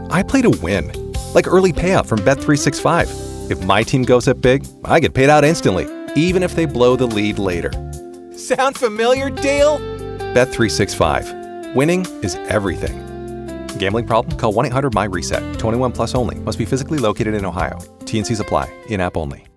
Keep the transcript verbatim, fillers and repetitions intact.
I play to win, like early payout from Bet three sixty-five. If my team goes up big, I get paid out instantly, even if they blow the lead later. Sound familiar, Dale? Bet three sixty-five. Winning is everything. Gambling problem? Call one eight hundred M Y RESET. twenty-one plus only. Must be physically located in Ohio. T and Cs apply. In-app only.